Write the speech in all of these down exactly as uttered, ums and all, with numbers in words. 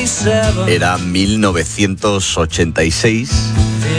Era mil novecientos ochenta y seis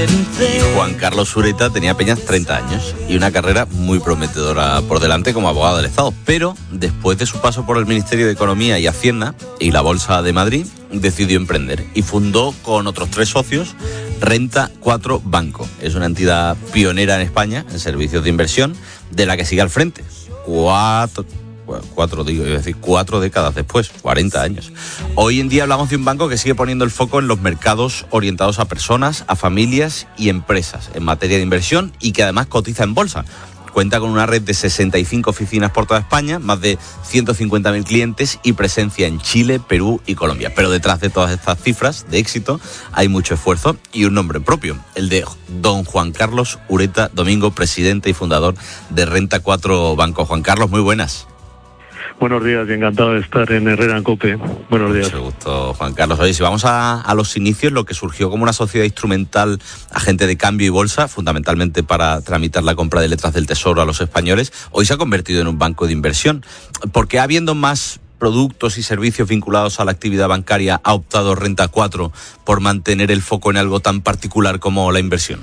y Juan Carlos Ureta tenía apenas treinta años y una carrera muy prometedora por delante como abogado del Estado. Pero después de su paso por el Ministerio de Economía y Hacienda y la Bolsa de Madrid, decidió emprender y fundó con otros tres socios Renta cuatro Banco. Es una entidad pionera en España en servicios de inversión, de la que sigue al frente. Cuatro... Cuatro, digo, es decir, cuatro décadas después, cuarenta años. Hoy en día hablamos de un banco que sigue poniendo el foco en los mercados orientados a personas, a familias y empresas en materia de inversión y que además cotiza en bolsa. Cuenta con una red de sesenta y cinco oficinas por toda España, más de ciento cincuenta mil clientes y presencia en Chile, Perú y Colombia. Pero detrás de todas estas cifras de éxito hay mucho esfuerzo y un nombre propio, el de don Juan Carlos Ureta Domingo, presidente y fundador de Renta cuatro Banco. Juan Carlos, muy buenas. Buenos días y encantado de estar en Herrera en COPE. Buenos días. Mucho gusto, Juan Carlos. Oye, si vamos a, a los inicios, lo que surgió como una sociedad instrumental, agente de cambio y bolsa, fundamentalmente para tramitar la compra de letras del Tesoro a los españoles, hoy se ha convertido en un banco de inversión. ¿Por qué, habiendo más productos y servicios vinculados a la actividad bancaria, ha optado Renta cuatro por mantener el foco en algo tan particular como la inversión?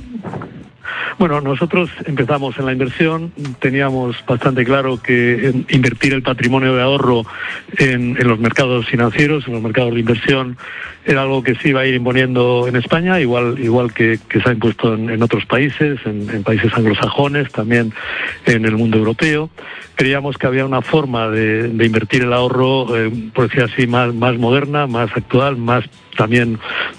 Bueno, nosotros empezamos en la inversión, teníamos bastante claro que invertir el patrimonio de ahorro en, en los mercados financieros, en los mercados de inversión, era algo que se iba a ir imponiendo en España, igual igual que, que se ha impuesto en, en otros países, en, en países anglosajones, también en el mundo europeo. Creíamos que había una forma de, de invertir el ahorro, eh, por decir así, más, más moderna, más actual, más también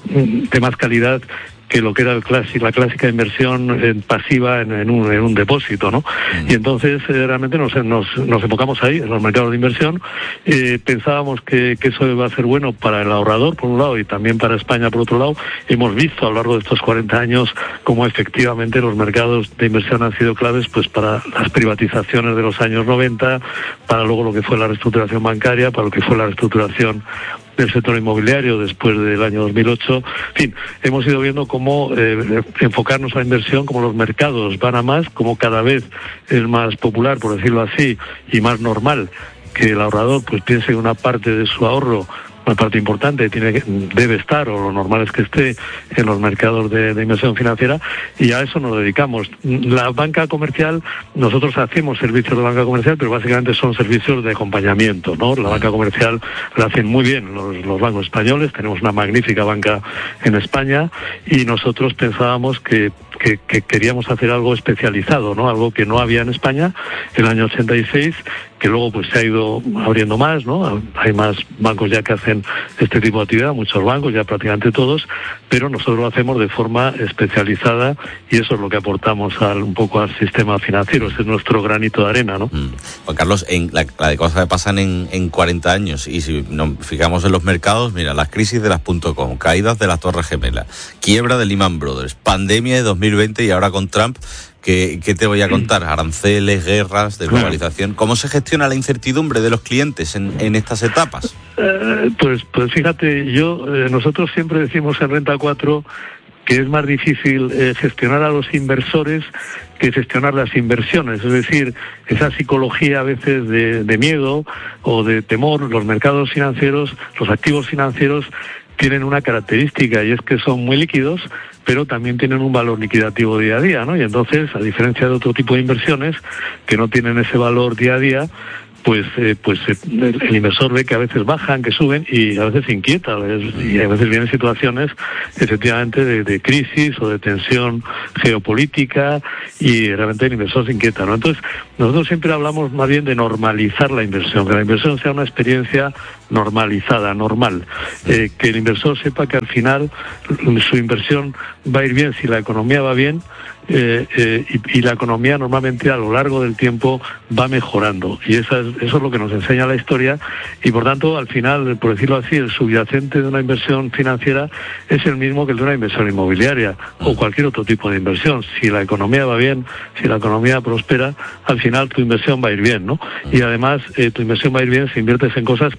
de más calidad que lo que era el clásico, la clásica inversión eh, pasiva en, en, un, en un depósito, ¿no? Mm. Y entonces eh, realmente nos, nos, nos enfocamos ahí, en los mercados de inversión. Eh, pensábamos que, que eso iba a ser bueno para el ahorrador, por un lado, y también para España, por otro lado. Hemos visto a lo largo de estos cuarenta años cómo efectivamente los mercados de inversión han sido claves pues para las privatizaciones de los años noventa, para luego lo que fue la reestructuración bancaria, para lo que fue la reestructuración del sector inmobiliario después del año dos mil ocho. En fin, hemos ido viendo cómo eh, enfocarnos a la inversión, cómo los mercados van a más, cómo cada vez es más popular, por decirlo así, y más normal que el ahorrador pues piense que una parte de su ahorro, una parte importante, tiene que, debe estar, o lo normal es que esté en los mercados de, de inversión financiera, y a eso nos dedicamos. La banca comercial, nosotros hacemos servicios de banca comercial, pero básicamente son servicios de acompañamiento, ¿no? La banca comercial la hacen muy bien los, los bancos españoles, tenemos una magnífica banca en España, y nosotros pensábamos que Que, que queríamos hacer algo especializado, ¿no? Algo que no había en España en el año ochenta y seis, que luego pues se ha ido abriendo más, ¿no? Hay más bancos ya que hacen este tipo de actividad, muchos bancos, ya prácticamente todos, pero nosotros lo hacemos de forma especializada y eso es lo que aportamos al, un poco al sistema financiero. Ese es nuestro granito de arena, ¿no? Mm. Juan Carlos, en la, la de cosas que pasan en, en cuarenta años, y si nos fijamos en los mercados, mira, las crisis de las .com, caídas de las Torres Gemelas, quiebra de Lehman Brothers, pandemia de dos mil veinte y ahora con Trump, ¿qué, qué te voy a contar? Aranceles, guerras, desglobalización. ¿Cómo se gestiona la incertidumbre de los clientes en, en estas etapas? Eh, pues, pues fíjate, yo eh, nosotros siempre decimos en Renta cuatro que es más difícil eh, gestionar a los inversores que gestionar las inversiones, es decir, esa psicología a veces de, de miedo o de temor. Los mercados financieros, los activos financieros tienen una característica y es que son muy líquidos, pero también tienen un valor liquidativo día a día, ¿no? Y entonces, a diferencia de otro tipo de inversiones que no tienen ese valor día a día, pues eh, pues eh, el, el inversor ve que a veces bajan, que suben y a veces se inquieta, es, y a veces vienen situaciones efectivamente de, de crisis o de tensión geopolítica y realmente el inversor se inquieta, ¿no? Entonces nosotros siempre hablamos más bien de normalizar la inversión, que la inversión sea una experiencia normalizada, normal, eh, que el inversor sepa que al final su inversión va a ir bien si la economía va bien. Eh, eh, y, y la economía normalmente a lo largo del tiempo va mejorando y esa es, eso es lo que nos enseña la historia y por tanto al final, por decirlo así, el subyacente de una inversión financiera es el mismo que el de una inversión inmobiliaria o cualquier otro tipo de inversión. Si la economía va bien, si la economía prospera, al final tu inversión va a ir bien, ¿no? Y además eh, tu inversión va a ir bien si inviertes en cosas que den utilidad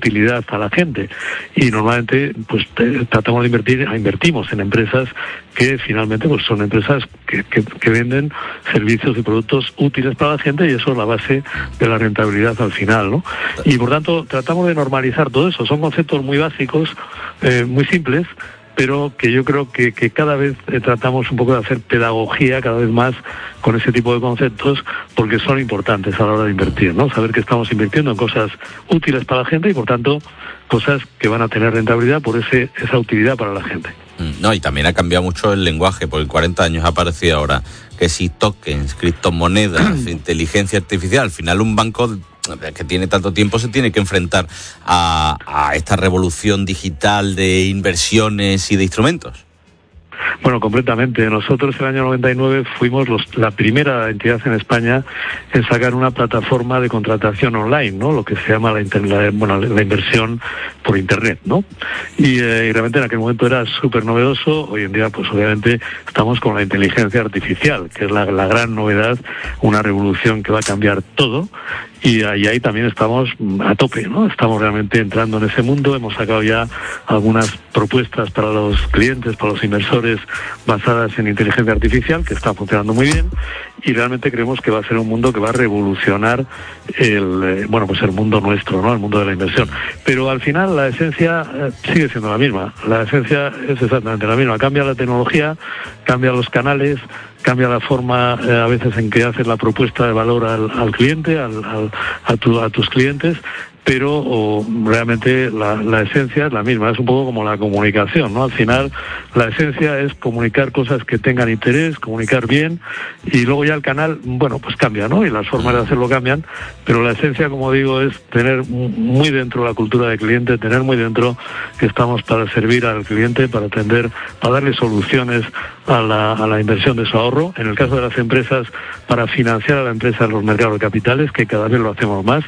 utilidad a la gente. Y normalmente pues te, tratamos de invertir, invertimos en empresas que finalmente pues son empresas que, que, que venden servicios y productos útiles para la gente, y eso es la base de la rentabilidad al final, ¿no? Y por tanto tratamos de normalizar todo eso. Son conceptos muy básicos, eh, muy simples, pero que yo creo que, que cada vez eh, tratamos un poco de hacer pedagogía cada vez más con ese tipo de conceptos, porque son importantes a la hora de invertir, ¿no? Saber que estamos invirtiendo en cosas útiles para la gente y, por tanto, cosas que van a tener rentabilidad por ese esa utilidad para la gente. No, y también ha cambiado mucho el lenguaje, porque en cuarenta años ha aparecido ahora que si tokens, criptomonedas, inteligencia artificial, al final un banco que tiene tanto tiempo se tiene que enfrentar a, a esta revolución digital de inversiones y de instrumentos. Bueno, completamente. Nosotros en el año noventa y nueve fuimos los, la primera entidad en España en sacar una plataforma de contratación online, ¿no? Lo que se llama la, la, bueno, la inversión por Internet, ¿no? Y, eh, y realmente en aquel momento era súper novedoso. Hoy en día, pues obviamente estamos con la inteligencia artificial, que es la, la gran novedad, una revolución que va a cambiar todo. Y ahí, ahí también estamos a tope, ¿no? Estamos realmente entrando en ese mundo. Hemos sacado ya algunas propuestas para los clientes, para los inversores, basadas en inteligencia artificial, que está funcionando muy bien, y realmente creemos que va a ser un mundo que va a revolucionar el, eh, bueno, pues el mundo nuestro, ¿no? El mundo de la inversión. Pero al final la esencia eh, sigue siendo la misma. La esencia es exactamente la misma. Cambia la tecnología, cambia los canales, cambia la forma eh, a veces en que haces la propuesta de valor al, al cliente, al, al, a, tu, a tus clientes, pero o, realmente la, la esencia es la misma. Es un poco como la comunicación, ¿no? Al final la esencia es comunicar cosas que tengan interés, comunicar bien, y luego ya el canal, bueno, pues cambia, ¿no? Y las formas de hacerlo cambian, pero la esencia, como digo, es tener muy dentro la cultura del cliente, tener muy dentro que estamos para servir al cliente, para atender, para darle soluciones a la, a la inversión de su ahorro. En el caso de las empresas, para financiar a la empresa en los mercados de capitales, que cada vez lo hacemos más.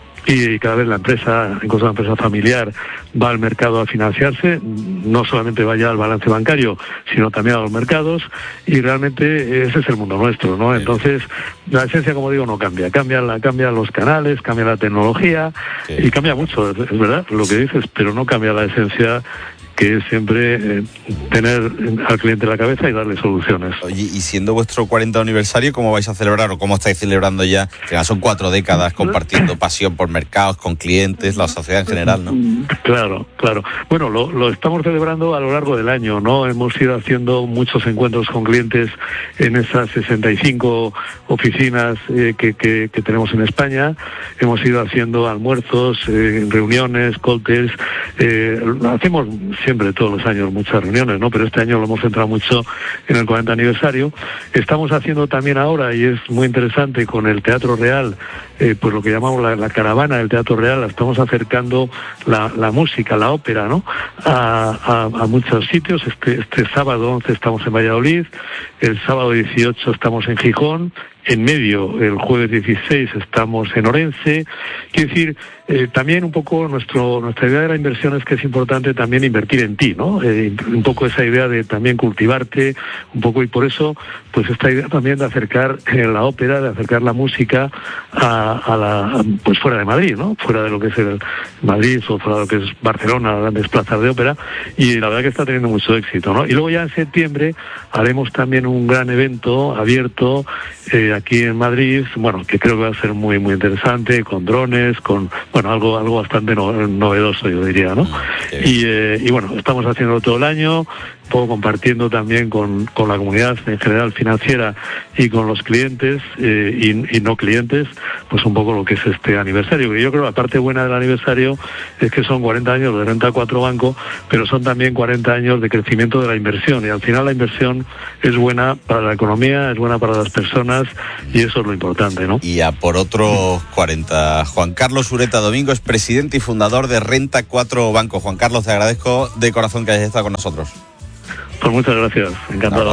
Y cada vez la empresa, incluso la empresa familiar, va al mercado a financiarse, no solamente va ya al balance bancario, sino también a los mercados, y realmente ese es el mundo nuestro, ¿no? Entonces, la esencia, como digo, no cambia. Cambia, la, cambia los canales, cambia la tecnología, sí. Y cambia mucho, es verdad, lo que dices, pero no cambia la esencia, que es siempre eh, tener al cliente en la cabeza y darle soluciones. Oye, y siendo vuestro cuarenta aniversario, ¿cómo vais a celebrar o cómo estáis celebrando ya? Que ya son cuatro décadas compartiendo pasión por mercados, con clientes, la sociedad en general, ¿no? Claro, claro. Bueno, lo, lo estamos celebrando a lo largo del año, ¿no? Hemos ido haciendo muchos encuentros con clientes en esas sesenta y cinco oficinas eh, que, que, que tenemos en España. Hemos ido haciendo almuerzos, eh, reuniones, cócteles. Eh, hacemos siempre, todos los años, muchas reuniones, ¿no? Pero este año lo hemos centrado mucho en el cuarenta aniversario. Estamos haciendo también ahora, y es muy interesante, con el Teatro Real, eh, pues lo que llamamos la, la caravana del Teatro Real. La estamos acercando la, la música, la ópera, ¿no? A, a, a muchos sitios. Este, este sábado once estamos en Valladolid, el sábado dieciocho estamos en Gijón, en medio, el jueves dieciséis, estamos en Orense. Quiero decir, eh, también un poco nuestro nuestra idea de la inversión es que es importante también invertir en ti, ¿no? Eh, un poco esa idea de también cultivarte, un poco, y por eso, pues esta idea también de acercar eh, la ópera, de acercar la música a, a la, a, pues fuera de Madrid, ¿no? Fuera de lo que es el Madrid o fuera de lo que es Barcelona, las grandes plazas de ópera, y la verdad que está teniendo mucho éxito, ¿no? Y luego ya en septiembre haremos también un gran evento abierto eh, aquí en Madrid, bueno, que creo que va a ser muy muy interesante, con drones, con, bueno, algo algo bastante no, novedoso, yo diría, ¿no? Y, eh, y bueno, estamos haciendo todo el año, un poco compartiendo también con, con la comunidad en general financiera y con los clientes eh, y, y no clientes, pues un poco lo que es este aniversario, que yo creo la parte buena del aniversario es que son cuarenta años de Renta cuatro Banco, pero son también cuarenta años de crecimiento de la inversión, y al final la inversión es buena para la economía, es buena para las personas, y eso es lo importante, ¿no? Y a por otros cuarenta, Juan Carlos Ureta Domingo es presidente y fundador de Renta cuatro Banco. Juan Carlos, te agradezco de corazón que hayas estado con nosotros. Pues muchas gracias, encantado.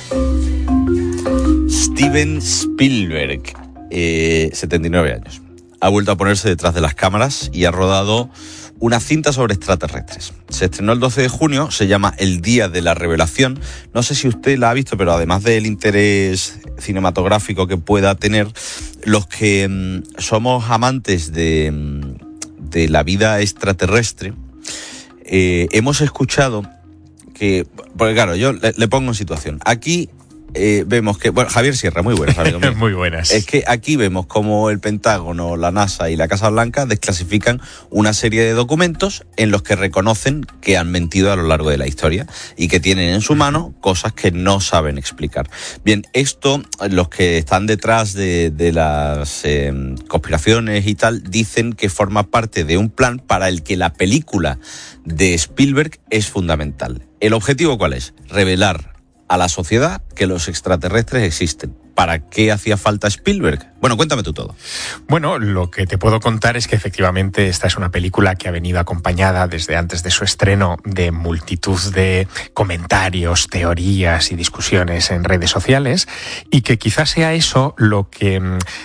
Steven Spielberg, eh, setenta y nueve años. Ha vuelto a ponerse detrás de las cámaras y ha rodado una cinta sobre extraterrestres. Se estrenó el doce de junio, se llama El Día de la Revelación. No sé si usted la ha visto, pero además del interés cinematográfico que pueda tener, los que mmm, somos amantes de... Mmm, de la vida extraterrestre, eh, hemos escuchado que, porque claro, yo le, le pongo en situación. Aquí eh, vemos que, bueno, Javier Sierra, muy buenas, amigo mío. Muy buenas. Es que aquí vemos como el Pentágono, la NASA y la Casa Blanca desclasifican una serie de documentos en los que reconocen que han mentido a lo largo de la historia y que tienen en su mano cosas que no saben explicar. Bien, esto, los que están detrás de, de las eh, conspiraciones y tal, dicen que forma parte de un plan para el que la película de Spielberg es fundamental. ¿El objetivo cuál es? Revelar a la sociedad que los extraterrestres existen. ¿Para qué hacía falta Spielberg? Bueno, cuéntame tú todo. Bueno, lo que te puedo contar es que efectivamente esta es una película que ha venido acompañada desde antes de su estreno de multitud de comentarios, teorías y discusiones en redes sociales, y que quizás sea eso lo que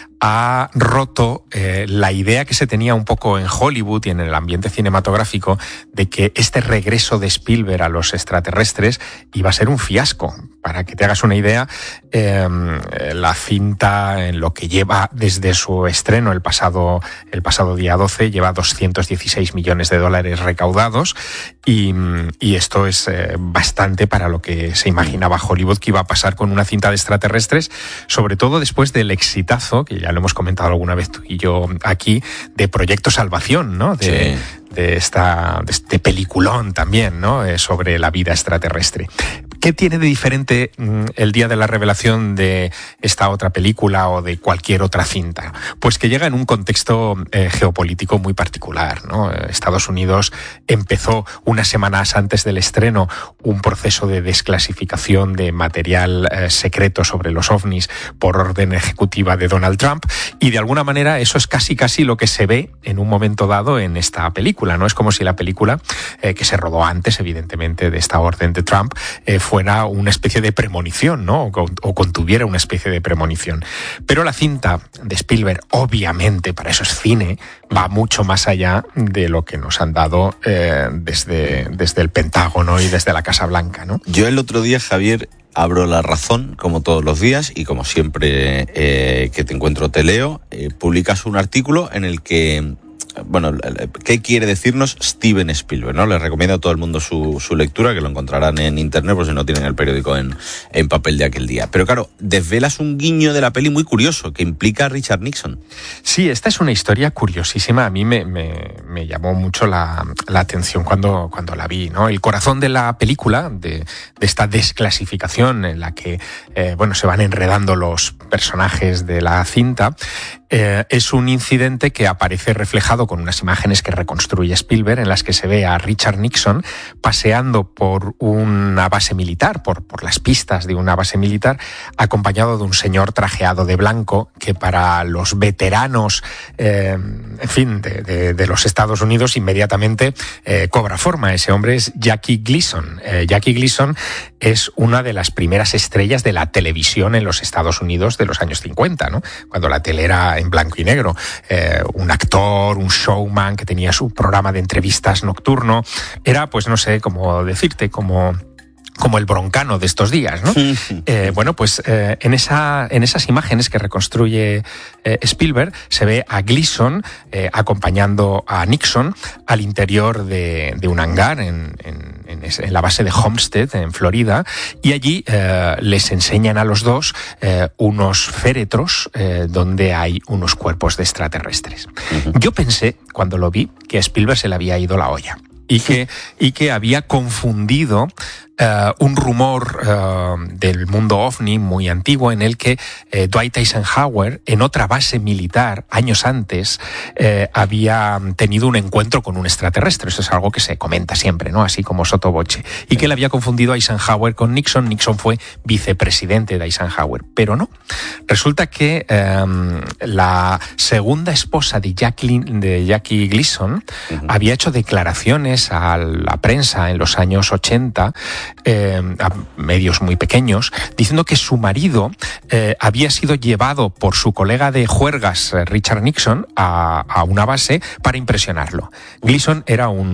ha roto eh, la idea que se tenía un poco en Hollywood y en el ambiente cinematográfico de que este regreso de Spielberg a los extraterrestres iba a ser un fiasco. Para que te hagas una idea, eh, la cinta, en lo que lleva desde su estreno el pasado, el pasado día doce, lleva doscientos dieciséis millones de dólares recaudados, y, y esto es eh, bastante para lo que se imaginaba Hollywood que iba a pasar con una cinta de extraterrestres, sobre todo después del exitazo, que ya lo hemos comentado alguna vez tú y yo aquí, de Proyecto Salvación, ¿no? De, sí. de, esta, de este peliculón también, ¿no? Eh, sobre la vida extraterrestre. ¿Qué tiene de diferente mm, el día de la revelación de esta otra película o de cualquier otra cinta? Pues que llega en un contexto eh, geopolítico muy particular, ¿no? Estados Unidos empezó unas semanas antes del estreno un proceso de desclasificación de material eh, secreto sobre los ovnis por orden ejecutiva de Donald Trump, y de alguna manera eso es casi casi lo que se ve en un momento dado en esta película, ¿no? Es como si la película, eh, que se rodó antes evidentemente de esta orden de Trump, eh, fuera una especie de premonición, ¿no? O, o contuviera una especie de premonición. Pero la cinta de Spielberg, obviamente, para eso es cine, va mucho más allá de lo que nos han dado eh, desde, desde el Pentágono y desde la Casa Blanca, ¿no? Yo el otro día, Javier, abro La Razón, como todos los días, y como siempre eh, que te encuentro te leo, eh, publicas un artículo en el que, bueno, ¿qué quiere decirnos Steven Spielberg? ¿No? Les recomiendo a todo el mundo su, su lectura, que lo encontrarán en internet por si no tienen el periódico en, en papel de aquel día. Pero claro, desvelas un guiño de la peli muy curioso, que implica a Richard Nixon. Sí, esta es una historia curiosísima. A mí me, me, me llamó mucho la, la atención cuando, cuando la vi, ¿no? El corazón de la película, de, de esta desclasificación en la que eh, bueno, se van enredando los personajes de la cinta, eh, es un incidente que aparece reflejado con unas imágenes que reconstruye Spielberg, en las que se ve a Richard Nixon paseando por una base militar, por, por las pistas de una base militar, acompañado de un señor trajeado de blanco que para los veteranos, eh, en fin, de, de, de los Estados Unidos inmediatamente eh, cobra forma. Ese hombre es Jackie Gleason. Eh, Jackie Gleason es una de las primeras estrellas de la televisión en los Estados Unidos de los años cincuenta, ¿no? Cuando la tele era en blanco y negro. Eh, un actor, un showman que tenía su programa de entrevistas nocturno. Era, pues no sé cómo decirte, como... como el broncano de estos días, ¿no? eh, bueno, pues eh, en, esa, en esas imágenes que reconstruye eh, Spielberg se ve a Gleason eh, acompañando a Nixon al interior de, de un hangar en, en, en, ese, en la base de Homestead, en Florida, y allí eh, les enseñan a los dos eh, unos féretros eh, donde hay unos cuerpos de extraterrestres. Uh-huh. Yo pensé, cuando lo vi, que a Spielberg se le había ido la olla y que, y que había confundido Uh, un rumor uh, del mundo ovni muy antiguo en el que uh, Dwight Eisenhower, en otra base militar años antes, uh, había tenido un encuentro con un extraterrestre. Eso es algo que se comenta siempre, ¿no? Así como sotoboche. Y que él había confundido a Eisenhower con Nixon. Nixon fue vicepresidente de Eisenhower. Pero no. Resulta que um, la segunda esposa de Jackie, de Jackie Gleason uh-huh. había hecho declaraciones a la prensa en los años ochenta, Eh, a medios muy pequeños, diciendo que su marido eh, había sido llevado por su colega de juergas, eh, Richard Nixon, a, a una base para impresionarlo. Gleason era un,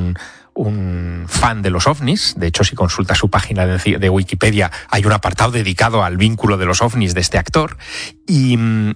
un fan de los ovnis. De hecho, si consultas su página de, de Wikipedia, hay un apartado dedicado al vínculo de los ovnis de este actor. Y,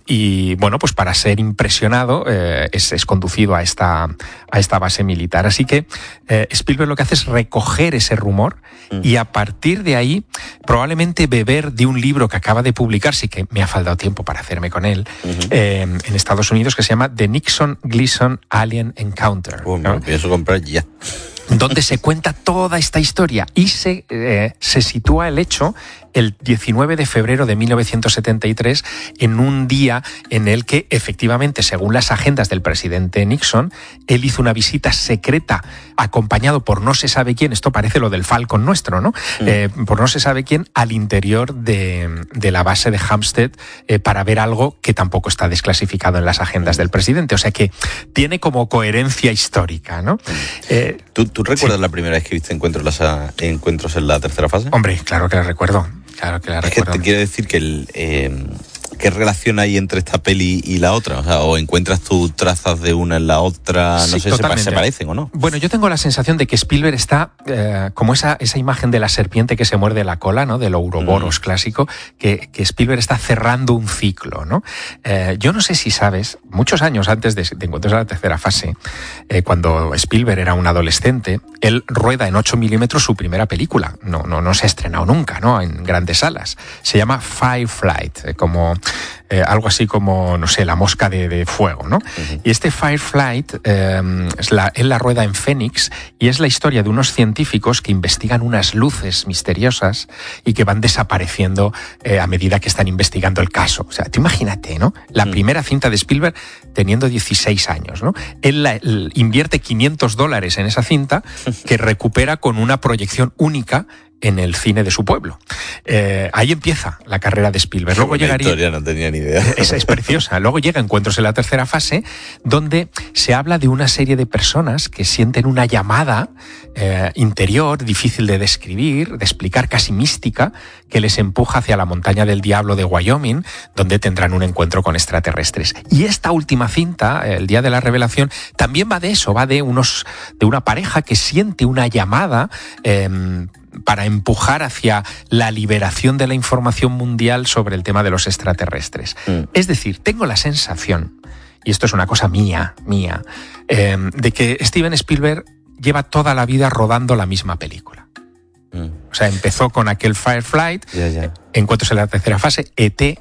y bueno, pues para ser impresionado eh, es, es conducido a esta, a esta base militar. Así que eh, Spielberg lo que hace es recoger ese rumor mm. y a partir de ahí probablemente beber de un libro que acaba de publicar, sí que me ha faltado tiempo para hacerme con él, uh-huh. eh, en Estados Unidos, que se llama The Nixon-Gleason Alien Encounter. Uh, ¿no? Me lo pienso comprar ya. Donde se cuenta toda esta historia y se, eh, se sitúa el hecho el diecinueve de febrero de mil novecientos setenta y tres, en un día en el que, efectivamente, según las agendas del presidente Nixon, él hizo una visita secreta acompañado por no se sabe quién, esto parece lo del Falcon nuestro, ¿no? Mm. Eh, por no se sabe quién, al interior de, de la base de Hampstead eh, para ver algo que tampoco está desclasificado en las agendas mm. del presidente. O sea que tiene como coherencia histórica, ¿no? Eh, ¿Tú, ¿Tú recuerdas sí. la primera vez que viste encuentros, las, encuentros en la tercera fase? Hombre, claro que la recuerdo. Claro que la es recuerdo. Que te quiero decir que el, eh, ¿qué relación hay entre esta peli y la otra? O sea, o encuentras tú trazas de una en la otra, no sí, sé, totalmente. ¿se parecen o no? Bueno, yo tengo la sensación de que Spielberg está eh, como esa, esa imagen de la serpiente que se muerde la cola, ¿no? Del Ouroboros mm. clásico, que, que Spielberg está cerrando un ciclo, ¿no? Eh, yo no sé si sabes, muchos años antes de, de Encuentros en la tercera fase, eh, cuando Spielberg era un adolescente, él rueda en ocho milímetros su primera película. No, no, no se ha estrenado nunca, ¿no? En grandes salas. Se llama Fireflight, eh, como eh, algo así como, no sé, la mosca de, de fuego, ¿no? Uh-huh. Y este Fireflight, eh, es la, él la rueda en Phoenix y es la historia de unos científicos que investigan unas luces misteriosas y que van desapareciendo eh, a medida que están investigando el caso. O sea, tú imagínate, ¿no? La uh-huh. primera cinta de Spielberg teniendo dieciséis años, ¿no? Él, la, él invierte quinientos dólares en esa cinta que recupera con una proyección única en el cine de su pueblo. Eh, ahí empieza la carrera de Spielberg. Luego llegaría, historia, no tenía ni idea. Es, es preciosa. Luego llega Encuentros en la tercera fase, donde se habla de una serie de personas que sienten una llamada eh, interior, difícil de describir, de explicar, casi mística, que les empuja hacia la montaña del Diablo de Wyoming, donde tendrán un encuentro con extraterrestres. Y esta última cinta, El día de la revelación, también va de eso, va de unos, de una pareja que siente una llamada eh, para empujar hacia la liberación de la información mundial sobre el tema de los extraterrestres. Mm. Es decir, tengo la sensación, y esto es una cosa mía, mía, eh, de que Steven Spielberg lleva toda la vida rodando la misma película. Mm. O sea, empezó con aquel Fireflight, yeah, yeah. Encuentros en la tercera fase, E T,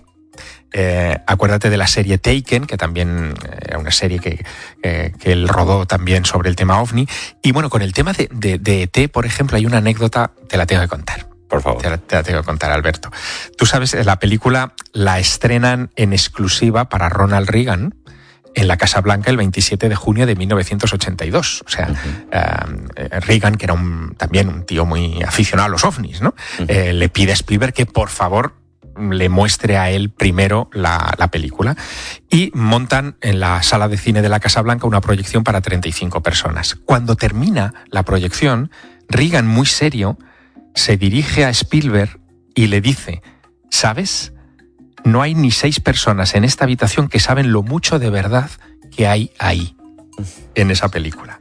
Eh, acuérdate de la serie Taken, que también era una serie que, eh, que él rodó también sobre el tema OVNI. Y bueno, con el tema de, de, de E T, por ejemplo, hay una anécdota, te la tengo que contar. Por favor. Te la, te la tengo que contar, Alberto. Tú sabes, la película la estrenan en exclusiva para Ronald Reagan en la Casa Blanca el veintisiete de junio de mil novecientos ochenta y dos. O sea, uh-huh. eh, Reagan, que era un, también un tío muy aficionado a los ovnis, ¿no? Uh-huh. Eh, le pide a Spielberg que, por favor, le muestre a él primero la, la película y montan en la sala de cine de la Casa Blanca una proyección para treinta y cinco personas. Cuando termina la proyección, Reagan, muy serio, se dirige a Spielberg y le dice: ¿sabes? No hay ni seis personas en esta habitación que saben lo mucho de verdad que hay ahí, en esa película.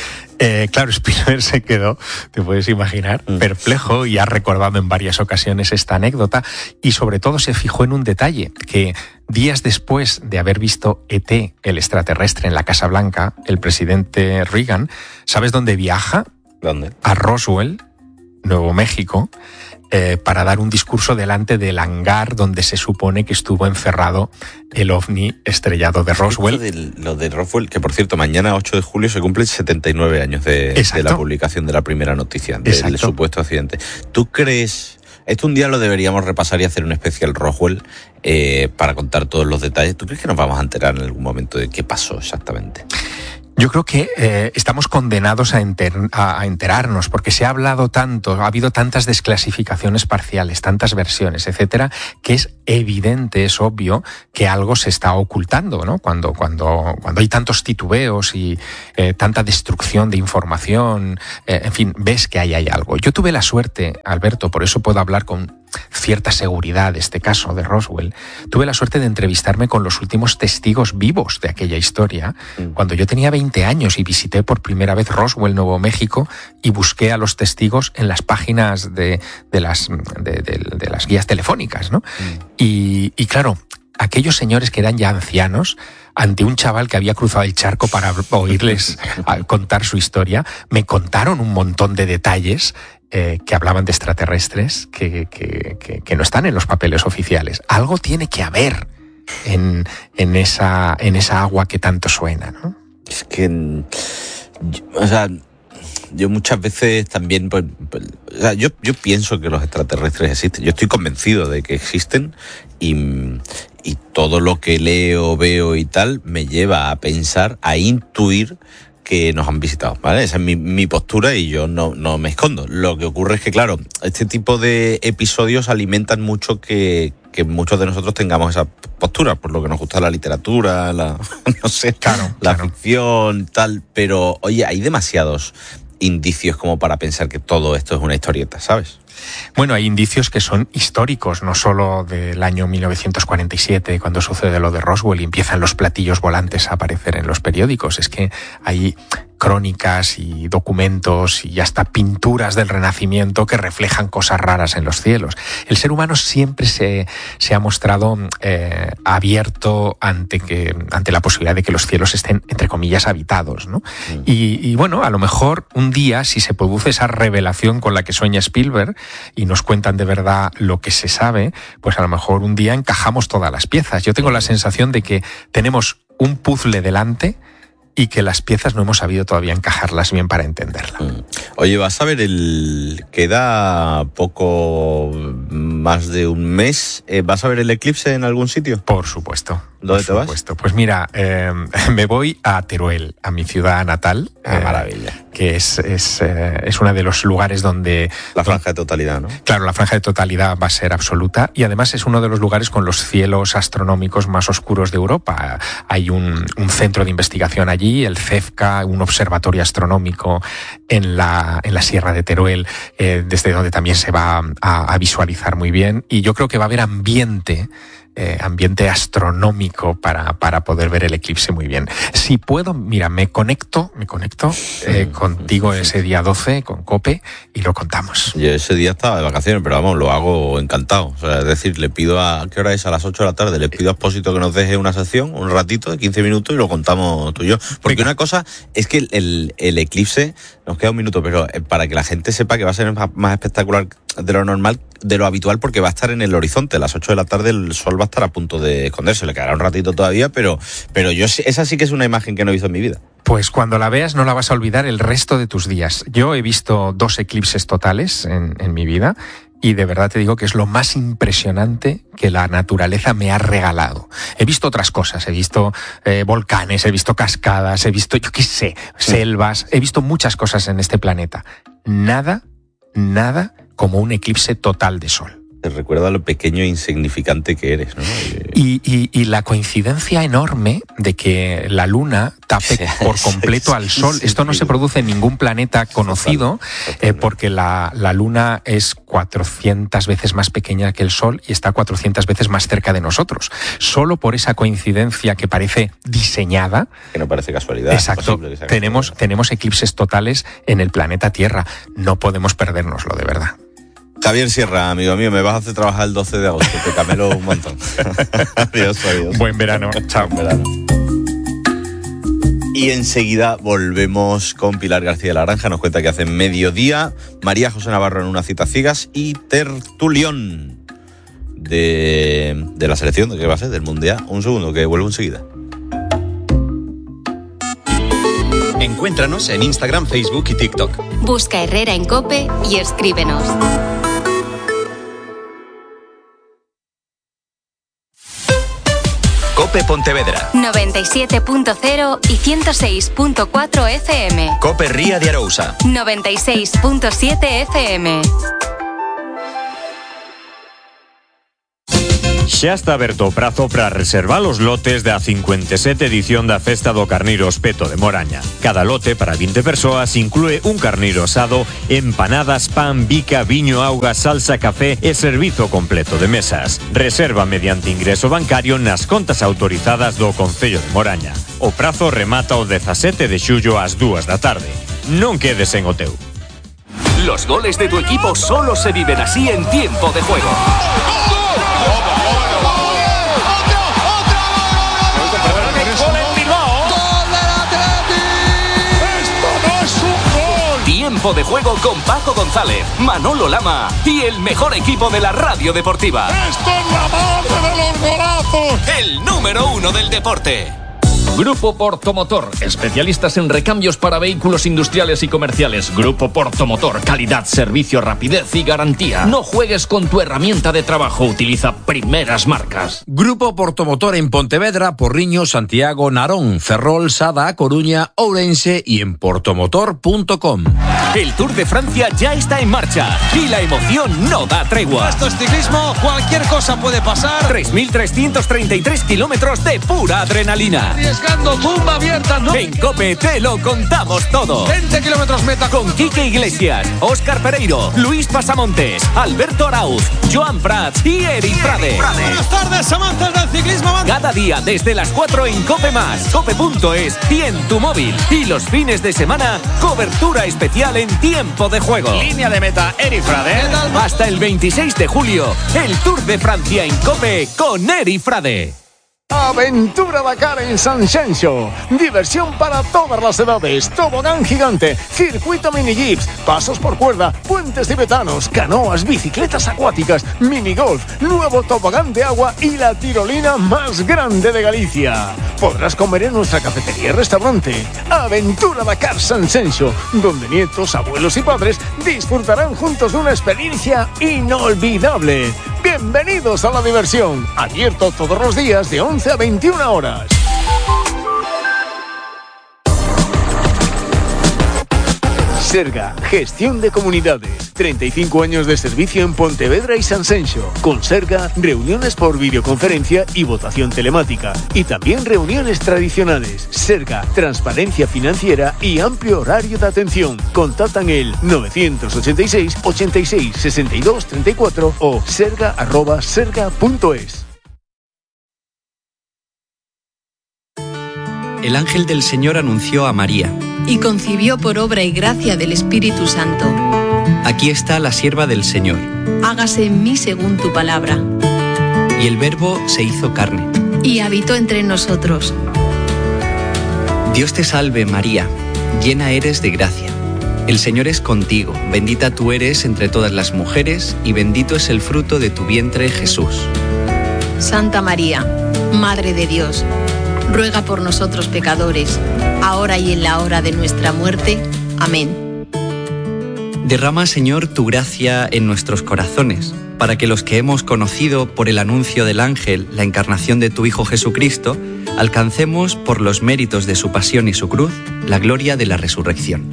Eh, claro, Spielberg se quedó, te puedes imaginar, perplejo y ha recordado en varias ocasiones esta anécdota y sobre todo se fijó en un detalle, que días después de haber visto E T, el extraterrestre, en la Casa Blanca, el presidente Reagan, ¿sabes dónde viaja? ¿Dónde? A Roswell, Nuevo México, eh, para dar un discurso delante del hangar donde se supone que estuvo encerrado el ovni estrellado de Roswell. Lo de, lo de Roswell, que por cierto, mañana ocho de julio se cumplen setenta y nueve años de, de la publicación de la primera noticia del Exacto. supuesto accidente. ¿Tú crees...? Esto un día lo deberíamos repasar y hacer un especial Roswell eh, para contar todos los detalles. ¿Tú crees que nos vamos a enterar en algún momento de qué pasó exactamente? Yo creo que eh, estamos condenados a, enter, a, a enterarnos, porque se ha hablado tanto, ha habido tantas desclasificaciones parciales, tantas versiones, etcétera, que es evidente, es obvio que algo se está ocultando, ¿no? Cuando, cuando, cuando hay tantos titubeos y eh, tanta destrucción de información, eh, en fin, ves que ahí hay algo. Yo tuve la suerte, Alberto, por eso puedo hablar con cierta seguridad de este caso de Roswell, tuve la suerte de entrevistarme con los últimos testigos vivos de aquella historia, cuando yo tenía veinte años y visité por primera vez Roswell, Nuevo México, y busqué a los testigos en las páginas de, de, las, de, de, de las guías telefónicas, ¿no? Mm. Y, y claro, aquellos señores que eran ya ancianos, ante un chaval que había cruzado el charco para oírles contar su historia, me contaron un montón de detalles eh, que hablaban de extraterrestres que, que, que, que no están en los papeles oficiales. Algo tiene que haber en, en, esa, en esa agua que tanto suena, ¿no? Es que, o sea, yo muchas veces también, pues, pues o sea, yo, yo pienso que los extraterrestres existen. Yo estoy convencido de que existen y, y todo lo que leo, veo y tal me lleva a pensar, a intuir que nos han visitado, ¿vale? Esa es mi, mi postura y yo no, no me escondo. Lo que ocurre es que, claro, este tipo de episodios alimentan mucho que, que muchos de nosotros tengamos esa postura, por lo que nos gusta la literatura, la, no sé, claro, la claro. ficción, tal, pero, oye, hay demasiados indicios como para pensar que todo esto es una historieta, ¿sabes? Bueno, hay indicios que son históricos, no solo del año mil novecientos cuarenta y siete, cuando sucede lo de Roswell y empiezan los platillos volantes a aparecer en los periódicos. Es que hay crónicas y documentos y hasta pinturas del Renacimiento que reflejan cosas raras en los cielos. El ser humano siempre se, se ha mostrado eh, abierto ante, que, ante la posibilidad de que los cielos estén, entre comillas, habitados, ¿no? Mm. Y, y bueno, a lo mejor un día, si se produce esa revelación con la que sueña Spielberg y nos cuentan de verdad lo que se sabe, pues a lo mejor un día encajamos todas las piezas. Yo tengo la sensación de que tenemos un puzzle delante y que las piezas no hemos sabido todavía encajarlas bien para entenderla. Oye, vas a ver, el queda poco más de un mes, ¿vas a ver el eclipse en algún sitio? Por supuesto. ¿Dónde Por te supuesto. vas? Pues mira, eh, me voy a Teruel, a mi ciudad natal. Ah, eh, maravilla. Que es, es, eh, es uno de los lugares donde... La franja de totalidad, ¿no? Claro, la franja de totalidad va a ser absoluta y además es uno de los lugares con los cielos astronómicos más oscuros de Europa. Hay un, un centro de investigación allí, el CEFCA, un observatorio astronómico en la, en la Sierra de Teruel, eh, desde donde también se va a, a visualizar muy bien. Y yo creo que va a haber ambiente Eh, ambiente astronómico para, para poder ver el eclipse muy bien. Si puedo, mira, me conecto, me conecto eh, contigo ese día doce con COPE y lo contamos. Yo ese día estaba de vacaciones, pero vamos, lo hago encantado. O sea, es decir, le pido a, ¿qué hora es? A las ocho de la tarde, le pido a Expósito que nos deje una sección, un ratito de quince minutos y lo contamos tú y yo. Porque Venga. Una cosa es que el, el eclipse, nos queda un minuto, pero para que la gente sepa que va a ser más, más espectacular de lo normal, de lo habitual, porque va a estar en el horizonte. A las ocho de la tarde el sol va a estar a punto de esconderse. Le quedará un ratito todavía, pero, pero yo esa sí que es una imagen que no he visto en mi vida. Pues cuando la veas no la vas a olvidar el resto de tus días. Yo he visto dos eclipses totales en, en mi vida y de verdad te digo que es lo más impresionante que la naturaleza me ha regalado. He visto otras cosas, he visto eh, volcanes, he visto cascadas, he visto, yo qué sé, selvas, he visto muchas cosas en este planeta. Nada, nada como un eclipse total de sol. Te recuerda lo pequeño e insignificante que eres, ¿no? Y, y, y la coincidencia enorme de que la luna tape sí, por completo sí, al sol. Sí, Esto no sí. se produce en ningún planeta conocido, total, eh, porque la, la luna es cuatrocientas veces más pequeña que el sol y está cuatrocientas veces más cerca de nosotros. Solo por esa coincidencia que parece diseñada. Que no parece casualidad. Exacto. Que sea tenemos, casualidad. tenemos eclipses totales en el planeta Tierra. No podemos perdérnoslo, de verdad. Javier Sierra, amigo mío, me vas a hacer trabajar el doce de agosto, te camelo un montón. Adiós, adiós. Buen verano, chao. Buen verano. Y enseguida volvemos con Pilar García de la Granja, nos cuenta que hace mediodía, María José Navarro en Una cita ciegas y tertulión de, de la selección, ¿de qué va a ser? Del Mundial. Un segundo, que vuelvo enseguida. Encuéntranos en Instagram, Facebook y TikTok. Busca Herrera en COPE y escríbenos. COPE Pontevedra noventa y siete punto cero y ciento seis punto cuatro F M. COPE Ría de Arousa noventa y seis punto siete F M. Xa está aberto o prazo para reservar os lotes da cincuenta e sete edición da Festa do Carneiro Espeto de Moraña. Cada lote para vinte persoas inclúe un carneiro asado, empanadas, pan, bica, viño, auga, salsa, café e servizo completo de mesas. Reserva mediante ingreso bancario nas contas autorizadas do Concello de Moraña. O prazo remata o dezasete de xullo ás dúas da tarde. Non quedes en o teu. Los goles de tu equipo solo se viven así en Tiempo de Juego. Tiempo de Juego con Paco González, Manolo Lama y el mejor equipo de la radio deportiva. ¡Esto es la madre de los golazos! El número uno del deporte. Grupo Portomotor, especialistas en recambios para vehículos industriales y comerciales. Grupo Portomotor, calidad, servicio, rapidez y garantía. No juegues con tu herramienta de trabajo, utiliza primeras marcas. Grupo Portomotor en Pontevedra, Porriño, Santiago, Narón, Ferrol, Sada, Coruña, Ourense y en portomotor punto com. El Tour de Francia ya está en marcha y la emoción no da tregua. Esto es ciclismo, cualquier cosa puede pasar. tres mil trescientos treinta y tres kilómetros de pura adrenalina. Arriesgando, tumba abierta, ¿no? En COPE te lo contamos todo. veinte kilómetros meta. Con Quique Iglesias, Óscar Pereiro, Luis Pasamontes, Alberto Arauz, Joan Prats y Eric Frade. Buenas tardes, amantes del ciclismo. Cada día desde las cuatro en COPE más, cope punto es y en tu móvil. Y los fines de semana, cobertura especial en Tiempo de Juego. Línea de meta, Eric Frade. Hasta el veintiséis de julio, el Tour de Francia en COPE con Eric Frade. Aventura Dakar en San Xenxo. Diversión para todas las edades. Tobogán gigante, circuito mini jeeps, pasos por cuerda, puentes tibetanos, canoas, bicicletas acuáticas, mini golf, nuevo tobogán de agua y la tirolina más grande de Galicia. Podrás comer en nuestra cafetería y restaurante. Aventura Dakar San Xenxo, donde nietos, abuelos y padres disfrutarán juntos de una experiencia inolvidable. Bienvenidos a la diversión. Abierto todos los días de once a veintiuna horas. Serga, gestión de comunidades. treinta y cinco años de servicio en Pontevedra y San Xenxo. Con Serga, reuniones por videoconferencia y votación telemática. Y también reuniones tradicionales. Serga, transparencia financiera y amplio horario de atención. Contactan el novecientos ochenta y seis, ochenta y seis, sesenta y dos, treinta y cuatro o serga arroba serga punto es. El ángel del Señor anunció a María. Y concibió por obra y gracia del Espíritu Santo. Aquí está la sierva del Señor. Hágase en mí según tu palabra. Y el Verbo se hizo carne. Y habitó entre nosotros. Dios te salve, María, llena eres de gracia. El Señor es contigo, bendita tú eres entre todas las mujeres, y bendito es el fruto de tu vientre, Jesús. Santa María, Madre de Dios, ruega por nosotros pecadores, ahora y en la hora de nuestra muerte. Amén. Derrama, Señor, tu gracia en nuestros corazones, para que los que hemos conocido por el anuncio del ángel la encarnación de tu Hijo Jesucristo, alcancemos por los méritos de su pasión y su cruz la gloria de la resurrección.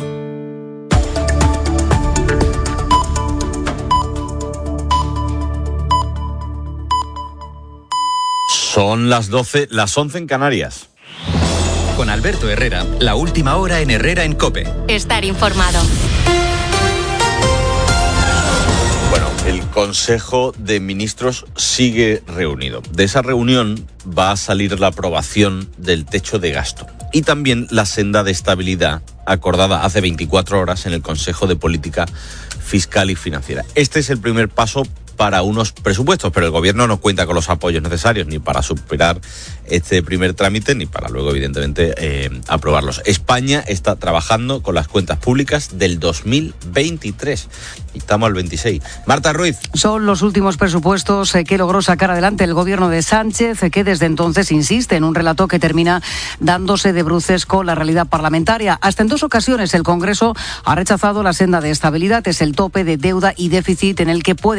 Son las doce, las once en Canarias. Con Alberto Herrera, la última hora en Herrera en COPE. Estar informado. Bueno, el Consejo de Ministros sigue reunido. De esa reunión va a salir la aprobación del techo de gasto y también la senda de estabilidad acordada hace veinticuatro horas en el Consejo de Política Fiscal y Financiera. Este es el primer paso para unos presupuestos, pero el Gobierno no cuenta con los apoyos necesarios ni para superar este primer trámite ni para luego, evidentemente, eh, aprobarlos. España está trabajando con las cuentas públicas del dos mil veintitrés y estamos al veintiséis. Marta Ruiz. Son los últimos presupuestos que logró sacar adelante el Gobierno de Sánchez, que desde entonces insiste en un relato que termina dándose de bruces con la realidad parlamentaria. Hasta en dos ocasiones el Congreso ha rechazado la senda de estabilidad, es el tope de deuda y déficit en el que pueden incurrir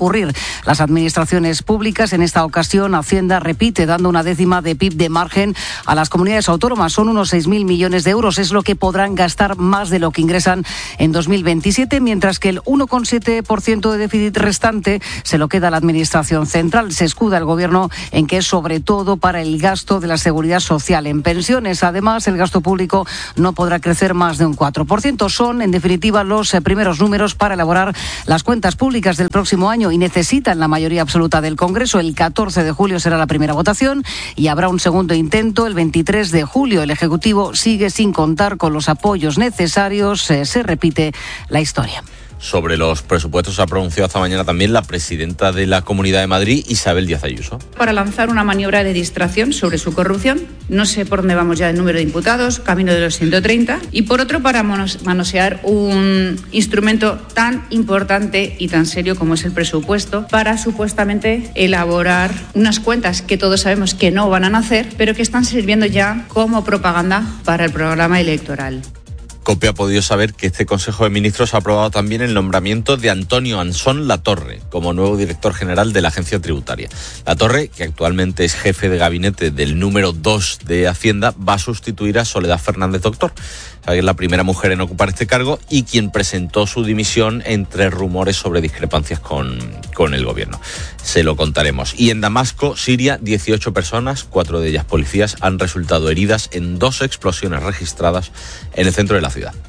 ocurrir. Las administraciones públicas, en esta ocasión, Hacienda repite dando una décima de P I B de margen a las comunidades autónomas. Son unos seis mil millones de euros. Es lo que podrán gastar más de lo que ingresan en dos mil veintisiete, mientras que el uno coma siete por ciento de déficit restante se lo queda la Administración central. Se escuda el Gobierno en que es sobre todo para el gasto de la seguridad social en pensiones. Además, el gasto público no podrá crecer más de un cuatro por ciento. Son, en definitiva, los primeros números para elaborar las cuentas públicas del próximo año y necesitan la mayoría absoluta del Congreso. El catorce de julio será la primera votación y habrá un segundo intento el veintitrés de julio. El Ejecutivo sigue sin contar con los apoyos necesarios. Eh, se repite la historia. Sobre los presupuestos se ha pronunciado esta mañana también la presidenta de la Comunidad de Madrid, Isabel Díaz Ayuso. Para lanzar una maniobra de distracción sobre su corrupción, no sé por dónde vamos ya el número de imputados, camino de los ciento treinta, y por otro para manosear un instrumento tan importante y tan serio como es el presupuesto, para supuestamente elaborar unas cuentas que todos sabemos que no van a nacer, pero que están sirviendo ya como propaganda para el programa electoral. COPE ha podido saber que este Consejo de Ministros ha aprobado también el nombramiento de Antonio Ansón Latorre como nuevo director general de la Agencia Tributaria. Latorre, que actualmente es jefe de gabinete del número dos de Hacienda, va a sustituir a Soledad Fernández Doctor. Es la primera mujer en ocupar este cargo y quien presentó su dimisión entre rumores sobre discrepancias con, con el gobierno. Se lo contaremos. Y en Damasco, Siria, dieciocho personas, cuatro de ellas policías, han resultado heridas en dos explosiones registradas en el centro de la ciudad.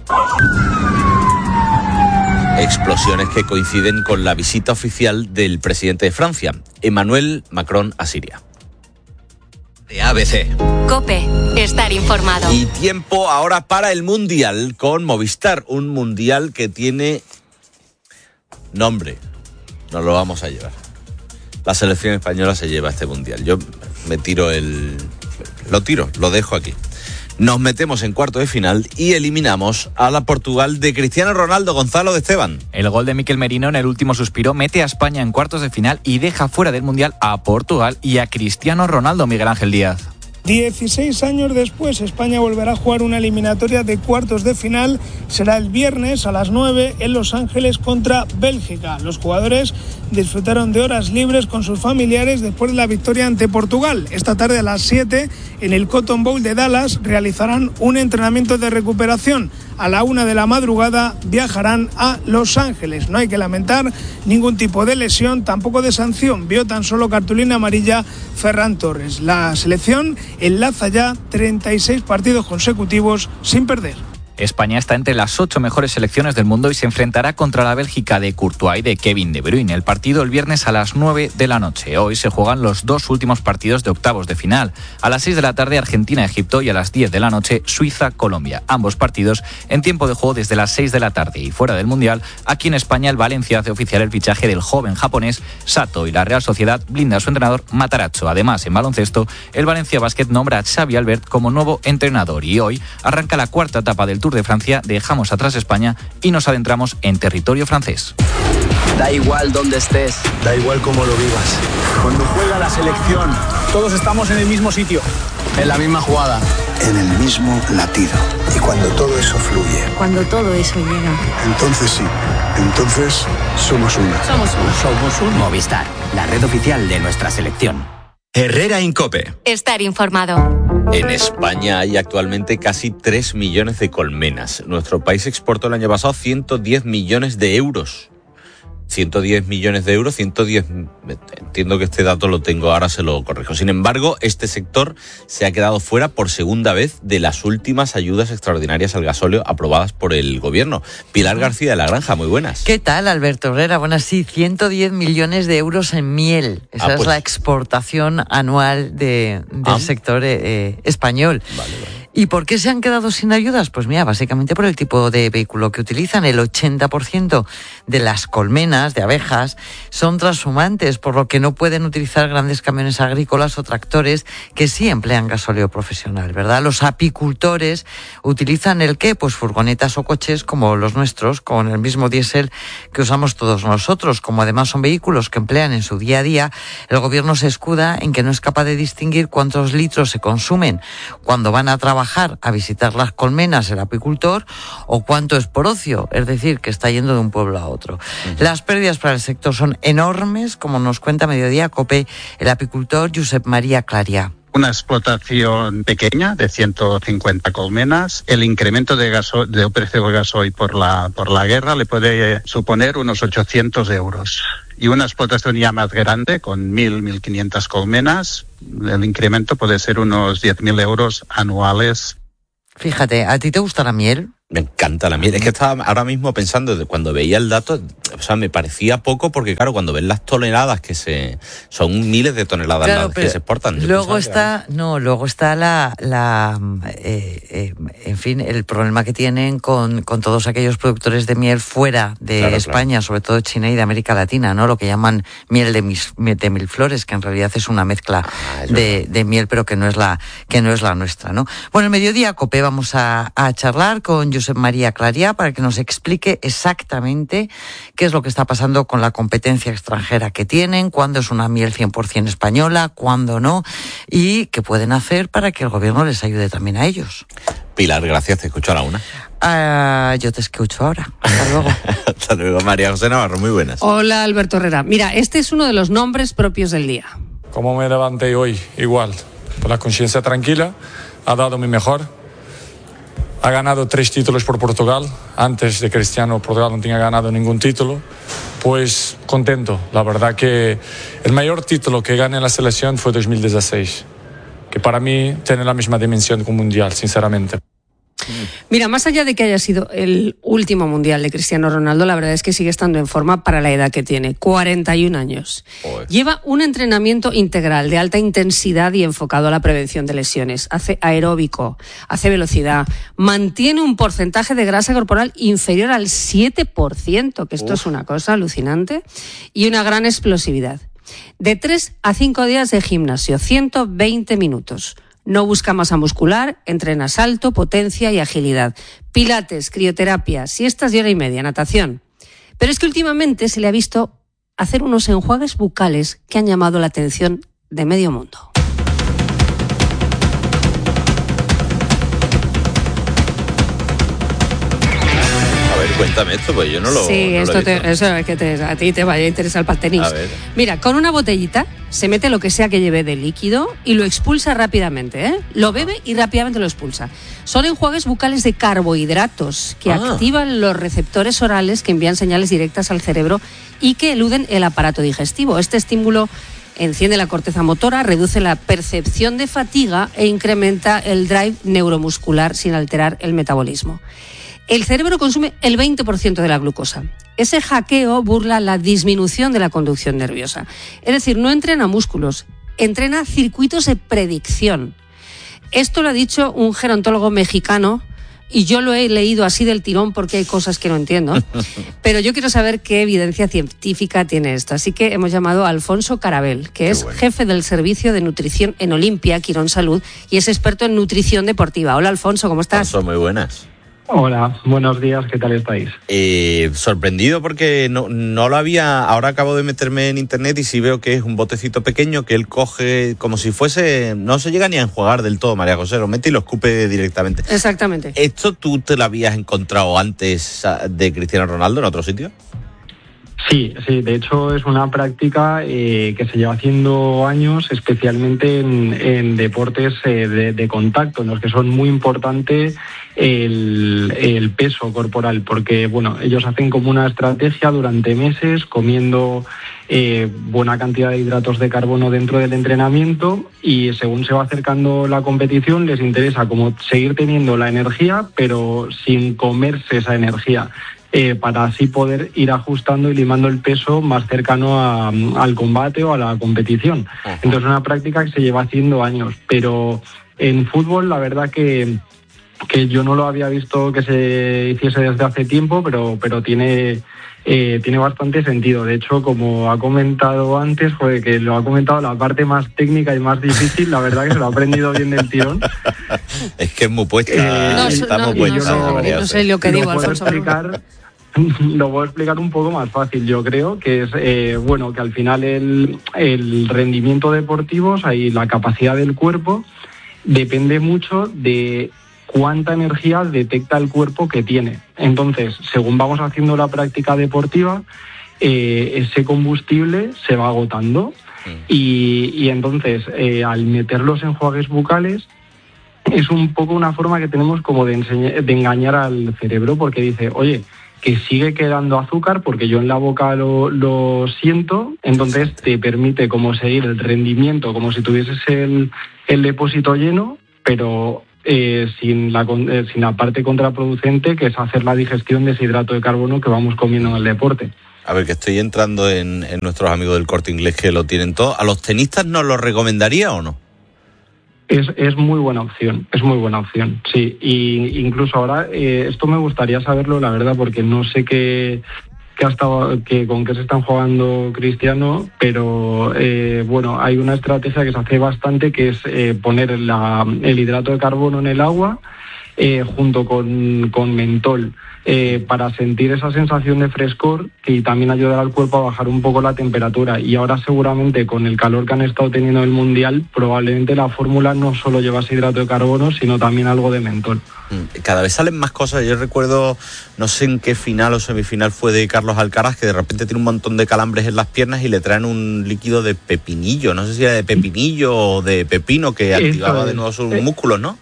Explosiones que coinciden con la visita oficial del presidente de Francia, Emmanuel Macron, a Siria. De A B C. COPE, estar informado. Y tiempo ahora para el Mundial con Movistar, un Mundial que tiene nombre. Nos lo vamos a llevar. La selección española se lleva este Mundial. Yo me tiro el... Lo tiro, lo dejo aquí. Nos metemos en cuarto de final y eliminamos a la Portugal de Cristiano Ronaldo. Gonzalo de Esteban. El gol de Mikel Merino en el último suspiro mete a España en cuartos de final y deja fuera del Mundial a Portugal y a Cristiano Ronaldo. Miguel Ángel Díaz. dieciséis años después, España volverá a jugar una eliminatoria de cuartos de final. Será el viernes a las nueve en Los Ángeles contra Bélgica. Los jugadores disfrutaron de horas libres con sus familiares después de la victoria ante Portugal. Esta tarde a las siete, en el Cotton Bowl de Dallas, realizarán un entrenamiento de recuperación. A la una de la madrugada viajarán a Los Ángeles. No hay que lamentar ningún tipo de lesión, tampoco de sanción. Vio tan solo cartulina amarilla Ferran Torres. La selección enlaza ya treinta y seis partidos consecutivos sin perder. España está entre las ocho mejores selecciones del mundo y se enfrentará contra la Bélgica de Courtois y de Kevin De Bruyne. El partido el viernes a las nueve de la noche. Hoy se juegan los dos últimos partidos de octavos de final. A las seis de la tarde Argentina-Egipto y a las diez de la noche Suiza-Colombia. Ambos partidos en tiempo de juego desde las seis de la tarde. Y fuera del Mundial, aquí en España el Valencia hace oficial el fichaje del joven japonés Sato y la Real Sociedad blinda a su entrenador Matarazzo. Además, en baloncesto, el Valencia Basket nombra a Xavi Albert como nuevo entrenador. Y hoy arranca la cuarta etapa del Tour de Francia, dejamos atrás España y nos adentramos en territorio francés. Da igual dónde estés, da igual cómo lo vivas. Cuando juega la selección, todos estamos en el mismo sitio, en la misma jugada, en el mismo latido. Y cuando todo eso fluye, cuando todo eso llega, entonces sí, entonces somos una. Somos una. Somos una. Movistar, la red oficial de nuestra selección. Herrera en COPE. Estar informado. En España hay actualmente casi tres millones de colmenas. Nuestro país exportó el año pasado ciento diez millones de euros. ciento diez millones de euros, ciento diez... Entiendo que este dato lo tengo, ahora se lo corrijo. Sin embargo, este sector se ha quedado fuera por segunda vez de las últimas ayudas extraordinarias al gasóleo aprobadas por el gobierno. Pilar García de la Granja, muy buenas. ¿Qué tal, Alberto Herrera? Bueno, sí, ciento diez millones de euros en miel. Esa ah, pues... es la exportación anual de, del ah. sector eh, español. Vale, vale. ¿Y por qué se han quedado sin ayudas? Pues mira, básicamente por el tipo de vehículo que utilizan. El ochenta por ciento de las colmenas de abejas son transhumantes, por lo que no pueden utilizar grandes camiones agrícolas o tractores que sí emplean gasóleo profesional, ¿verdad? Los apicultores utilizan el qué? Pues furgonetas o coches como los nuestros, con el mismo diésel que usamos todos nosotros. Como además son vehículos que emplean en su día a día, el gobierno se escuda en que no es capaz de distinguir cuántos litros se consumen cuando van a trabajar trabajar a visitar las colmenas el apicultor o cuánto es por ocio, es decir, que está yendo de un pueblo a otro. Uh-huh. Las pérdidas para el sector son enormes, como nos cuenta Mediodía COPE el apicultor Josep María Clarià. Una explotación pequeña de ciento cincuenta colmenas. El incremento de, gaso- de precio del gasoil por la, por la guerra le puede suponer unos ochocientos euros. Y una explotación ya más grande, con mil, mil quinientas colmenas, el incremento puede ser unos diez mil euros anuales. Fíjate, ¿a ti te gusta la miel? Me encanta la miel. Es que estaba ahora mismo pensando, de cuando veía el dato, o sea, me parecía poco porque, claro, cuando ves las toneladas que se... Son miles de toneladas claro, las que se exportan. Luego está, no, luego está la, la eh, eh, en fin, el problema que tienen con, con todos aquellos productores de miel fuera de claro, España, claro. sobre todo China y de América Latina, ¿no? Lo que llaman miel de, mis, de mil flores, que en realidad es una mezcla ah, es de, de miel, pero que no es la, que no es la nuestra, ¿no? Bueno, el Mediodía COPE vamos a, a charlar con Josep María Clarià para que nos explique exactamente qué es lo que está pasando con la competencia extranjera que tienen, cuándo es una miel cien por ciento española, cuándo no, y qué pueden hacer para que el gobierno les ayude también a ellos. Pilar, gracias, te escucho a la una. Uh, yo te escucho ahora. Hasta luego. Hasta luego, María José Navarro, muy buenas. Hola, Alberto Herrera. Mira, este es uno de los nombres propios del día. Como me levanté hoy, igual, con la conciencia tranquila, ha dado mi mejor. Ha ganado tres títulos por Portugal. Antes de Cristiano, Portugal no tenía ganado ningún título. Pues contento. La verdad que el mayor título que gané en la selección fue dos mil dieciséis, que para mí tiene la misma dimensión que un mundial, sinceramente. Mira, más allá de que haya sido el último mundial de Cristiano Ronaldo, la verdad es que sigue estando en forma para la edad que tiene, cuarenta y un años. Oye. Lleva un entrenamiento integral de alta intensidad y enfocado a la prevención de lesiones. Hace aeróbico, hace velocidad, mantiene un porcentaje de grasa corporal inferior al siete por ciento, que esto Uf. es una cosa alucinante, y una gran explosividad. De tres a cinco días de gimnasio, ciento veinte minutos. No busca masa muscular, entrena salto, potencia y agilidad. Pilates, crioterapia, siestas de hora y media, natación. Pero es que últimamente se le ha visto hacer unos enjuagues bucales que han llamado la atención de medio mundo. Cuéntame esto, pues yo no lo Sí, no esto lo he te, eso es que te, a ti te vaya a interesar para el tenis. A ver. Mira, con una botellita se mete lo que sea que lleve de líquido y lo expulsa rápidamente, ¿eh? Lo bebe y rápidamente lo expulsa. Son enjuagues bucales de carbohidratos que ah. activan los receptores orales que envían señales directas al cerebro y que eluden el aparato digestivo. Este estímulo enciende la corteza motora, reduce la percepción de fatiga e incrementa el drive neuromuscular sin alterar el metabolismo. El cerebro consume el veinte por ciento de la glucosa. Ese hackeo burla la disminución de la conducción nerviosa. Es decir, no entrena músculos, entrena circuitos de predicción. Esto lo ha dicho un gerontólogo mexicano y yo lo he leído así del tirón porque hay cosas que no entiendo. Pero yo quiero saber qué evidencia científica tiene esto. Así que hemos llamado a Alfonso Carabel, que qué es bueno. jefe del Servicio de Nutrición en Olimpia, Quirón Salud, y es experto en nutrición deportiva. Hola, Alfonso, ¿cómo estás? Alfonso, muy buenas. Hola, buenos días, ¿qué tal estáis? Eh, sorprendido porque no, no lo había, ahora acabo de meterme en internet y sí veo que es un botecito pequeño que él coge como si fuese, no se llega ni a enjuagar del todo, María José, lo mete y lo escupe directamente. Exactamente. ¿Esto tú te lo habías encontrado antes de Cristiano Ronaldo en otro sitio? Sí, sí, de hecho es una práctica eh, que se lleva haciendo años, especialmente en, en deportes eh, de, de contacto, en los que son muy importantes el, el peso corporal, porque bueno, ellos hacen como una estrategia durante meses comiendo eh, buena cantidad de hidratos de carbono dentro del entrenamiento y según se va acercando la competición les interesa como seguir teniendo la energía, pero sin comerse esa energía. Eh, para así poder ir ajustando y limando el peso más cercano a, al combate o a la competición. Entonces es una práctica que se lleva haciendo años, pero en fútbol la verdad que, que yo no lo había visto que se hiciese desde hace tiempo, pero, pero tiene, eh, tiene bastante sentido. De hecho, como ha comentado antes, joder, que lo ha comentado la parte más técnica y más difícil, la verdad que se lo ha aprendido bien del tirón. Es que es muy puesta, eh, no, está no, muy puesta. No, no, no sé lo que lo digo, puedo Alfonso. Explicar, lo voy a explicar un poco más fácil, yo creo, que es, eh, bueno, que al final el, el rendimiento deportivo, o sea, y la capacidad del cuerpo, depende mucho de cuánta energía detecta el cuerpo que tiene. Entonces, según vamos haciendo la práctica deportiva, eh, ese combustible se va agotando y, y entonces eh, al meter los enjuagues bucales es un poco una forma que tenemos como de, enseñar, de engañar al cerebro, porque dice, oye, que sigue quedando azúcar porque yo en la boca lo, lo siento, entonces te permite como seguir el rendimiento como si tuvieses el, el depósito lleno, pero eh, sin, la, eh, sin la parte contraproducente, que es hacer la digestión de ese hidrato de carbono que vamos comiendo en el deporte. A ver, que estoy entrando en, en nuestros amigos del Corte Inglés que lo tienen todo. ¿A los tenistas nos lo recomendaría o no? Es, es muy buena opción, es muy buena opción, sí. Y incluso ahora, eh, esto me gustaría saberlo, la verdad, porque no sé qué, qué ha estado, qué, con qué se están jugando Cristiano, pero eh, bueno, hay una estrategia que se hace bastante, que es eh, poner la, el hidrato de carbono en el agua eh, junto con, con mentol. Eh, para sentir esa sensación de frescor y también ayudar al cuerpo a bajar un poco la temperatura. Y ahora seguramente con el calor que han estado teniendo en el Mundial, probablemente la fórmula no solo llevase hidrato de carbono, sino también algo de mentol. Cada vez salen más cosas. Yo recuerdo, no sé en qué final o semifinal fue de Carlos Alcaraz, que de repente tiene un montón de calambres en las piernas y le traen un líquido de pepinillo. No sé si era de pepinillo o de pepino, que Eso activaba es. de nuevo sus Eh, músculos, ¿no?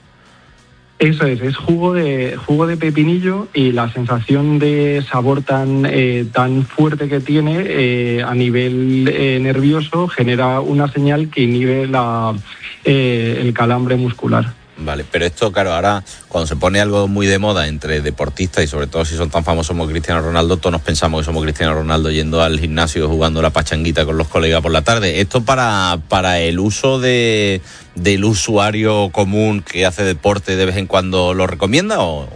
Eso es, es jugo de jugo de pepinillo, y la sensación de sabor tan eh, tan fuerte que tiene eh, a nivel eh, nervioso genera una señal que inhibe la eh, el calambre muscular. Vale, pero esto, claro, ahora cuando se pone algo muy de moda entre deportistas, y sobre todo si son tan famosos como Cristiano Ronaldo, todos nos pensamos que somos Cristiano Ronaldo yendo al gimnasio, jugando la pachanguita con los colegas por la tarde. ¿Esto para, para el uso de del usuario común que hace deporte de vez en cuando lo recomienda o...?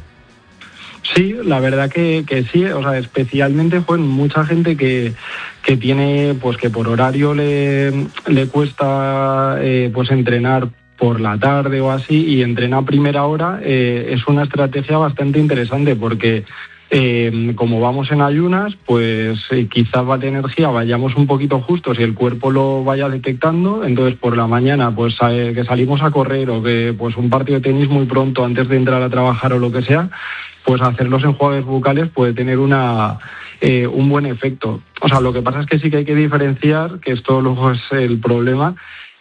Sí, la verdad que, que sí, o sea, especialmente pues, mucha gente que, que tiene, pues que por horario le, le cuesta eh, pues entrenar por la tarde o así, y entrena a primera hora, eh, es una estrategia bastante interesante, porque eh, como vamos en ayunas, pues eh, quizás va de energía, vayamos un poquito justos y el cuerpo lo vaya detectando. Entonces por la mañana pues eh, que salimos a correr, o que pues un partido de tenis muy pronto antes de entrar a trabajar o lo que sea, pues hacer los enjuagues bucales puede tener una eh, un buen efecto. O sea, lo que pasa es que sí que hay que diferenciar, que esto luego es el problema,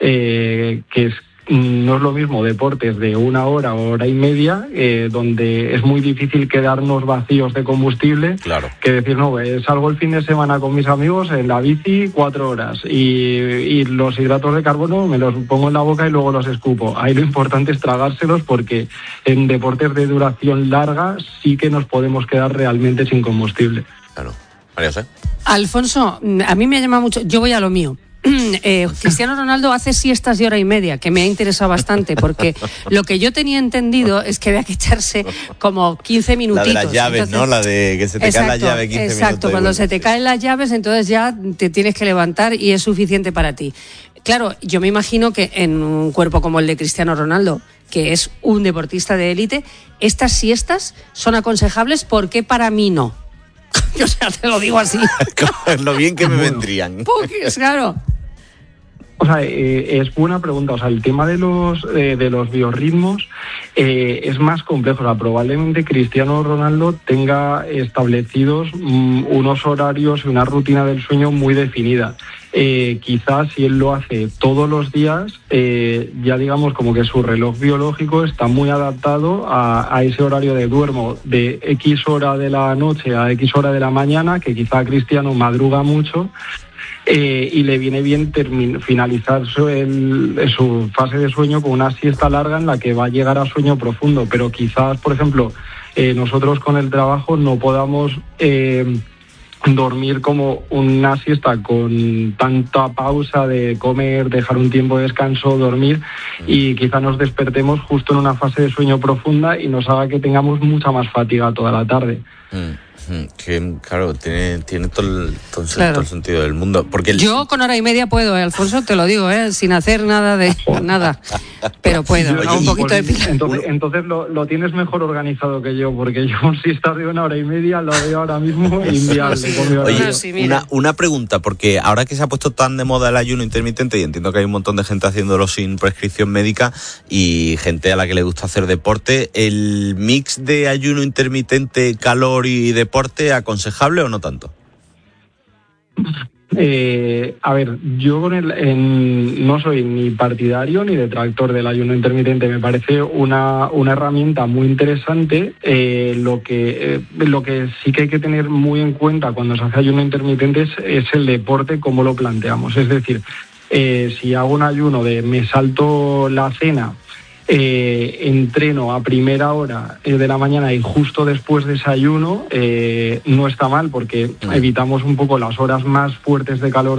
eh, que es no es lo mismo deportes de una hora o hora y media, eh, donde es muy difícil quedarnos vacíos de combustible, claro, que decir, no, eh, salgo el fin de semana con mis amigos en la bici cuatro horas y, y los hidratos de carbono me los pongo en la boca y luego los escupo. Ahí lo importante es tragárselos, porque en deportes de duración larga sí que nos podemos quedar realmente sin combustible. Claro. María José. Alfonso, a mí me llama mucho, yo voy a lo mío. Eh, Cristiano Ronaldo hace siestas de hora y media, que me ha interesado bastante, porque lo que yo tenía entendido es que había que echarse como quince minutitos. La de las llaves, entonces, ¿no? La de que se te exacto, caen las llaves quince exacto, minutos. cuando se te caen las llaves, entonces ya te tienes que levantar y es suficiente para ti. Claro, yo me imagino que en un cuerpo como el de Cristiano Ronaldo, que es un deportista de élite, estas siestas son aconsejables, porque para mí no. O sea, te lo digo así. Lo bien que me vendrían. Porque, claro. O sea, eh, es buena pregunta. O sea, el tema de los eh, de los biorritmos eh, es más complejo. O sea, probablemente Cristiano Ronaldo tenga establecidos mm, unos horarios y una rutina del sueño muy definida. Eh, quizás si él lo hace todos los días, eh, ya digamos como que su reloj biológico está muy adaptado a, a ese horario de duermo de X hora de la noche a X hora de la mañana, que quizá Cristiano madruga mucho. Eh, y le viene bien termin- finalizar su, el, su fase de sueño con una siesta larga en la que va a llegar a sueño profundo. Pero quizás, por ejemplo, eh, nosotros con el trabajo no podamos eh, dormir como una siesta con tanta pausa de comer, dejar un tiempo de descanso, dormir, y quizá nos despertemos justo en una fase de sueño profunda y nos haga que tengamos mucha más fatiga toda la tarde. Mm. Que claro, tiene, tiene todo, el, todo, Claro. todo el sentido del mundo. Porque el... Yo con hora y media puedo, eh, Alfonso, te lo digo, eh, sin hacer nada de nada. pero puedo, Oye, un poquito pues, de pila. Entonces, entonces lo, lo tienes mejor organizado que yo, porque yo si estás de una hora y media lo veo ahora mismo inviable. Oye, sí, una, una pregunta, porque ahora que se ha puesto tan de moda el ayuno intermitente, y entiendo que hay un montón de gente haciéndolo sin prescripción médica y gente a la que le gusta hacer deporte, ¿el mix de ayuno intermitente, calor y deporte aconsejable o no tanto? Eh, a ver, yo con el, en, no soy ni partidario ni detractor del ayuno intermitente. Me parece una, una herramienta muy interesante. Eh, lo que eh, lo que sí que hay que tener muy en cuenta cuando se hace ayuno intermitente es, es el deporte, cómo lo planteamos. Es decir, eh, si hago un ayuno de me salto la cena, Eh, entreno a primera hora eh, de la mañana y justo después de desayuno, eh, no está mal porque evitamos un poco las horas más fuertes de calor